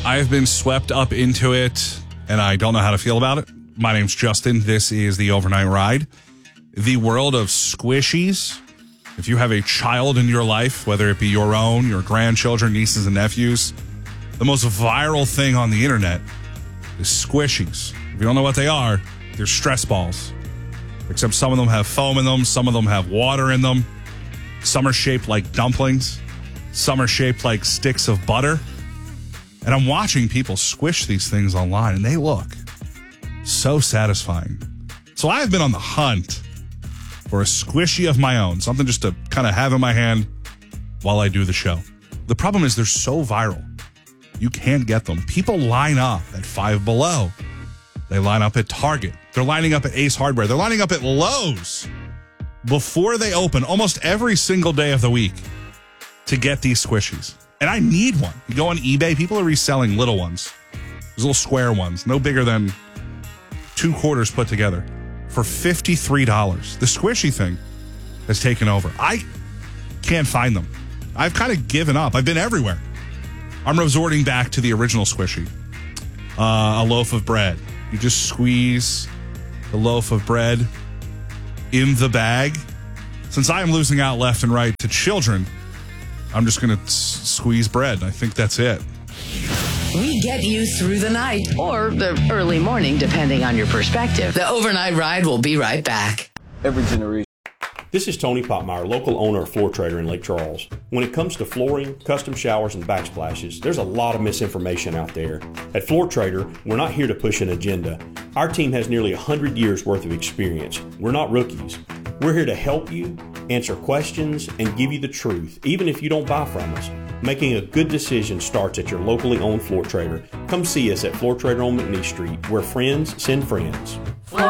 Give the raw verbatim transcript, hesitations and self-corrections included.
I've been swept up into it, and I don't know how to feel about it. My name's Justin. This is the Overnight Ride. The world of squishies. If you have a child in your life, whether it be your own, your grandchildren, nieces, and nephews, the most viral thing on the internet is squishies. If you don't know what they are, they're stress balls. Except some of them have foam in them, some of them have water in them. Some are shaped like dumplings. Some are shaped like sticks of butter. And I'm watching people squish these things online, and they look so satisfying. So I've been on the hunt for a squishy of my own, something just to kind of have in my hand while I do the show. The problem is they're so viral. You can't get them. People line up at Five Below. They line up at Target. They're lining up at Ace Hardware. They're lining up at Lowe's before they open almost every single day of the week to get these squishies. And I need one. You go on eBay, people are reselling little ones. These little square ones, no bigger than two quarters put together, for fifty-three dollars. The squishy thing has taken over. I can't find them. I've kind of given up. I've been everywhere. I'm resorting back to the original squishy. Uh, a loaf of bread. You just squeeze the loaf of bread in the bag. Since I am losing out left and right to children, I'm just going to s- squeeze bread. I think that's it. We get you through the night or the early morning, depending on your perspective. The Overnight Ride will be right back. Every generation. This is Tony Popmeyer, local owner of Floor Trader in Lake Charles. When it comes to flooring, custom showers, and backsplashes, there's a lot of misinformation out there. At Floor Trader, we're not here to push an agenda. Our team has nearly one hundred years worth of experience. We're not rookies. We're here to help you, answer questions, and give you the truth, even if you don't buy from us. Making a good decision starts at your locally owned Floor Trader. Come see us at Floor Trader on McNeese Street, where friends send friends.